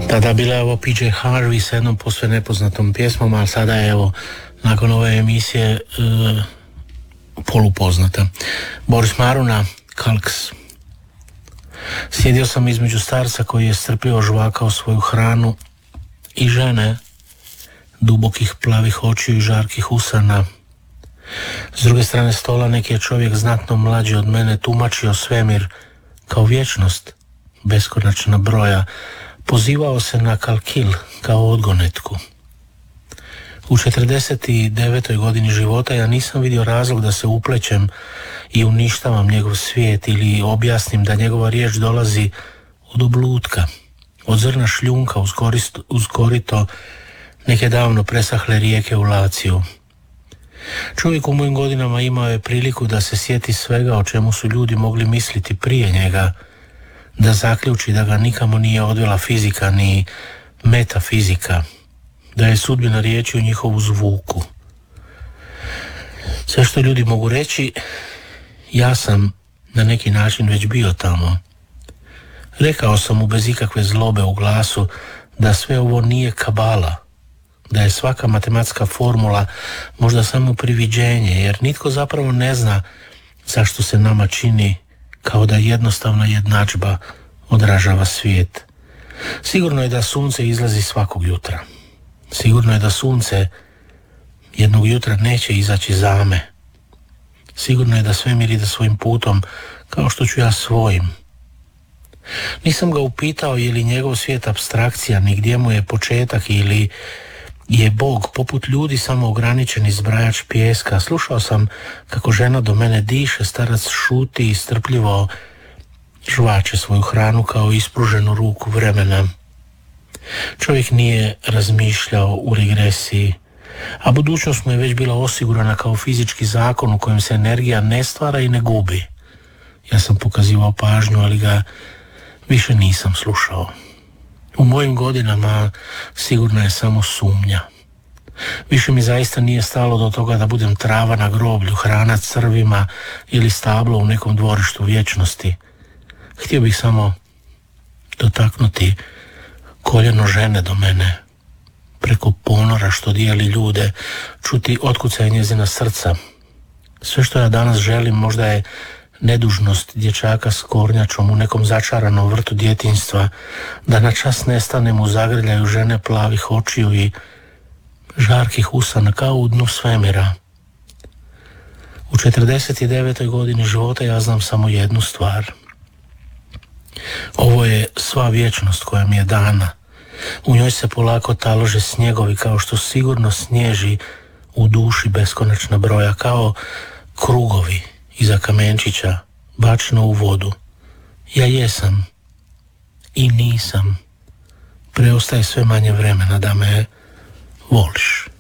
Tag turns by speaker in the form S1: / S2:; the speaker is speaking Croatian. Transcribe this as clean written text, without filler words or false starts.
S1: Tada bila je ovo PJ Harvey sa jednom posve nepoznatom pjesmom, ali sada je evo nakon ove emisije polupoznata. Boris Maruna, Kalks. Sjedio sam između starca koji je strpljivo žvakao svoju hranu i žene dubokih plavih očiju i žarkih usana. S druge strane stola neki je čovjek znatno mlađi od mene tumačio svemir kao vječnost, beskonačna broja, pozivao se na kalkil kao odgonetku. U 49. godini života ja nisam vidio razlog da se uplećem i uništavam njegov svijet ili objasnim da njegova riječ dolazi od oblutka, od zrna šljunka uz korito neke davno presahle rijeke u Laciju. Čovjek u mojim godinama imao je priliku da se sjeti svega o čemu su ljudi mogli misliti prije njega, da zaključi da ga nikamo nije odvela fizika ni metafizika, da je sudbina riječi u njihovu zvuku. Sve što ljudi mogu reći, ja sam na neki način već bio tamo. Rekao sam mu bez ikakve zlobe u glasu da sve ovo nije kabala, da je svaka matematska formula možda samo priviđenje, jer nitko zapravo ne zna zašto se nama čini kao da jednostavna jednadžba odražava svijet. Sigurno je da sunce izlazi svakog jutra. Sigurno je da sunce jednog jutra neće izaći zame. Sigurno je da svemir ide svojim putom kao što ću ja svojim. Nisam ga upitao je li njegov svijet apstrakcija, ni gdje mu je početak ili je Bog poput ljudi samo ograničeni zbrajač pijeska. Slušao sam kako žena do mene diše, starac šuti i strpljivo žvače svoju hranu kao ispruženu ruku vremena. Čovjek nije razmišljao u regresiji, a budućnost mu je već bila osigurana kao fizički zakon u kojem se energija ne stvara i ne gubi. Ja sam pokazivao pažnju, ali ga više nisam slušao. U mojim godinama sigurno je samo sumnja. Više mi zaista nije stalo do toga da budem trava na groblju, hrana crvima ili stablo u nekom dvorištu vječnosti. Htio bih samo dotaknuti koljeno žene do mene, preko ponora što dijeli ljude, čuti otkucaj njezina srca. Sve što ja danas želim možda je nedužnost dječaka s kornjačom u nekom začaranom vrtu djetinjstva, da na čas nestanem u zagrljaju žene plavih očiju i žarkih usana kao u dnu svemira. U 49. godini života ja znam samo jednu stvar. Ovo je sva vječnost koja mi je dana. U njoj se polako talože snjegovi kao što sigurno snježi u duši beskonačna broja, kao krugovi iza kamenčića bačeno u vodu. Ja jesam i nisam. Preostaje sve manje vremena da me voliš.